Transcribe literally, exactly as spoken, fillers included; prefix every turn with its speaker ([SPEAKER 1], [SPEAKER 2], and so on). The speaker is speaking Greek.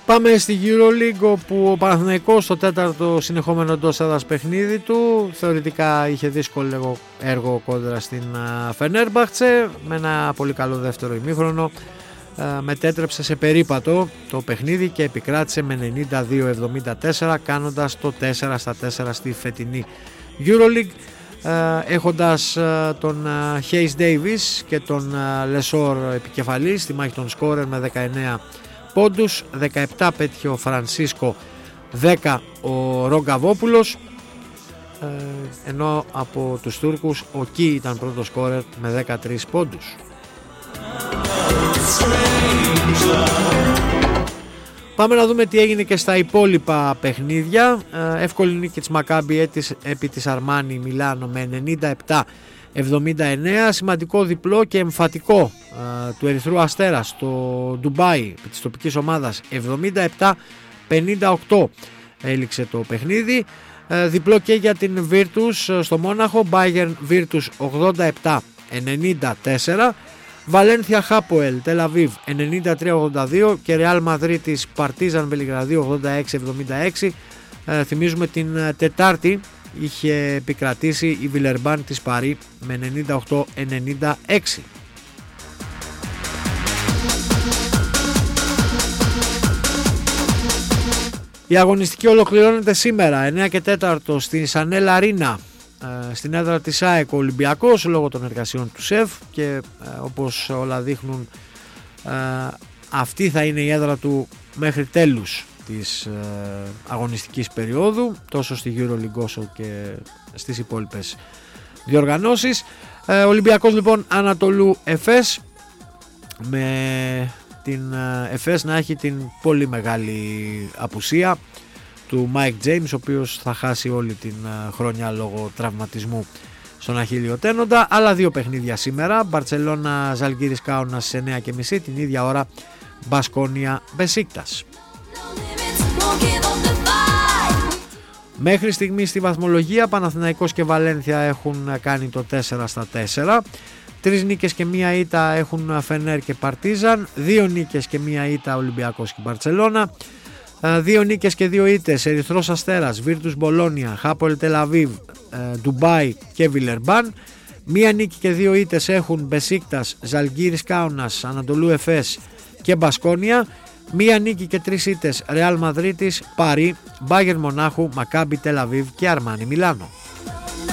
[SPEAKER 1] Πάμε στη EuroLeague, όπου ο Παναθηναϊκός στο τέταρτο συνεχόμενο εντός έδρας παιχνίδι του θεωρητικά είχε δύσκολο έργο κόντρα στην Φενέρμπαχτσε. Με ένα πολύ καλό δεύτερο ημίχρονο μετέτρεψε σε περίπατο το παιχνίδι και επικράτησε με ενενήντα δύο εβδομήντα τέσσερα, κάνοντας το τέσσερα στα τέσσερα στη φετινή EuroLeague, έχοντας τον Hayes Davis και τον Λεσόρ επικεφαλής στη μάχη των σκόρερ με δεκαεννέα πόντους. δεκαεπτά πέτυχε ο Φρανσίσκο, δέκα ο Ρογκαβόπουλος, ενώ από τους Τούρκους ο Κι ήταν πρώτο σκόρερ με δεκατρείς πόντους. Πάμε να δούμε τι έγινε και στα υπόλοιπα παιχνίδια. Εύκολη νίκη της Μακάμπι επί της Αρμάνι Μιλάνο με ενενήντα επτά εβδομήντα εννέα. Σημαντικό διπλό και εμφατικό του Ερυθρού Αστέρα στο Ντουμπάι της τοπικής ομάδας, εβδομήντα επτά πενήντα οκτώ έληξε το παιχνίδι. Διπλό και για την Virtus στο Μόναχο, Bayern Virtus ογδόντα επτά ενενήντα τέσσερα. Βαλένθια Χάποελ Τελαβίβ ενενήντα τρία ογδόντα δύο και Ρεάλ Μαδρίτης Παρτίζαν Βελιγραδίου ογδόντα έξι εβδομήντα έξι. Ε, θυμίζουμε την Τετάρτη είχε επικρατήσει η Βιλερμπάν της Παρί με ενενήντα οκτώ ενενήντα έξι. Η αγωνιστική ολοκληρώνεται σήμερα εννέα και τέσσερα στη Σανέλ Αρίνα, στην έδρα της ΑΕΚ ο Ολυμπιακός, λόγω των εργασιών του ΣΕΒ, και ε, όπως όλα δείχνουν ε, αυτή θα είναι η έδρα του μέχρι τέλους της ε, αγωνιστικής περίοδου, τόσο στη EuroLeague όσο και στις υπόλοιπες διοργανώσεις. ε, Ολυμπιακός λοιπόν Ανατολού Εφές, με την ε, Εφές να έχει την πολύ μεγάλη απουσία του Mike James, ο οποίος θα χάσει όλη την χρονιά λόγω τραυματισμού στον αχίλλιο τένοντα. Άλλα δύο παιχνίδια σήμερα, Μπαρτσελώνα Ζαλγκίρις Κάουνας στις εννέα και μισή, την ίδια ώρα Μπασκόνια Μπεσίκτας. Μέχρι στιγμή στη βαθμολογία Παναθηναϊκός και Βαλένθια έχουν κάνει το τέσσερα στα τέσσερα. Τρεις νίκες και μία ήττα έχουν Φενέρ και Παρτίζαν, δύο νίκες και μία ήττα Ολυμπιακός και Μπαρτσελώνα. Δύο νίκες και δύο ήττες Ερυθρός Αστέρας, Βίρτους Μπολόνια, Χάπολ Τελαβίβ, Ντουμπάι και Βιλερμπάν. Μία νίκη και δύο ήττες έχουν Μπεσίκτας, Ζαλγκίρις Κάουνας, Ανατολού Εφές και Μπασκόνια. Μία νίκη και τρεις ήττες Ρεάλ Μαδρίτης, Παρί, Μπάγερν Μονάχου, Μακάμπι Τελαβίβ και Αρμάνι Μιλάνο.